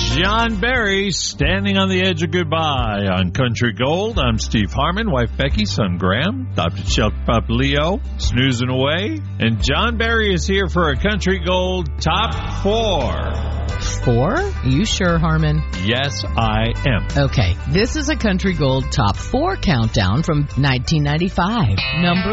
John Barry, Standing on the Edge of Goodbye on Country Gold. I'm Steve Harmon, wife Becky, son Graham, Dr. Chuck Pup Leo, snoozing away. And John Barry is here for a Country Gold Top 4. 4? Are you sure, Harmon? Yes, I am. Okay, this is a Country Gold Top 4 countdown from 1995. Number